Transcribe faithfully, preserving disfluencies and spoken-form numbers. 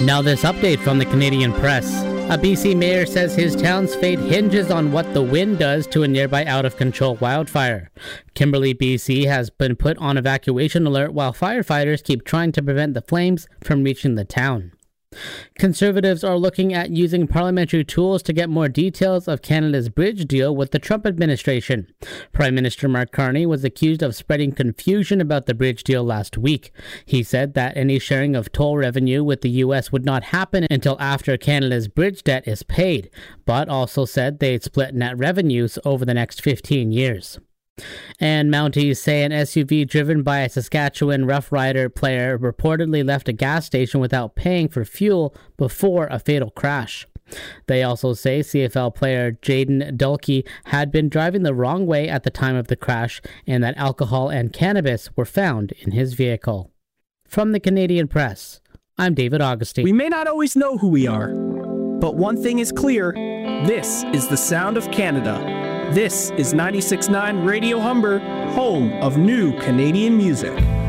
Now this update from the Canadian Press. A B C mayor says his town's fate hinges on what the wind does to a nearby out-of-control wildfire. Kimberley, B C has been put on evacuation alert while firefighters keep trying to prevent the flames from reaching the town. Conservatives are looking at using parliamentary tools to get more details of Canada's bridge deal with the Trump administration. Prime Minister Mark Carney was accused of spreading confusion about the bridge deal last week. He said that any sharing of toll revenue with the U S would not happen until after Canada's bridge debt is paid, but also said they'd split net revenues over the next fifteen years. And Mounties say an S U V driven by a Saskatchewan Rough Rider player reportedly left a gas station without paying for fuel before a fatal crash. They also say C F L player Jaden Dulkey had been driving the wrong way at the time of the crash and that alcohol and cannabis were found in his vehicle. From the Canadian Press, I'm David Augustine. We may not always know who we are, but one thing is clear. This is the sound of Canada. This is ninety-six point nine Radio Humber, home of new Canadian music.